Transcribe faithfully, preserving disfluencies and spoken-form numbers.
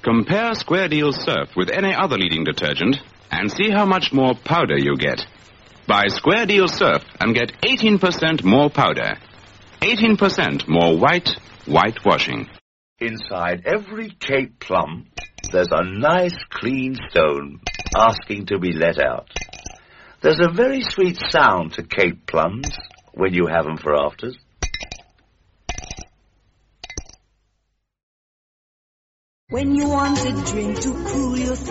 Compare Square Deal Surf with any other leading detergent and see how much more powder you get. Buy Square Deal Surf and get eighteen percent more powder. eighteen percent more white, whitewashing. Inside every Cape plum, there's a nice clean stone asking to be let out. There's a very sweet sound to Cape plums when you have them for afters. When you want a drink to cool your